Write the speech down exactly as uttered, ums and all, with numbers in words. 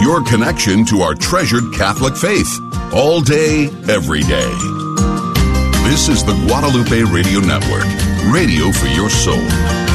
your connection to our treasured Catholic faith, all day, every day. This is the Guadalupe Radio Network, radio for your soul.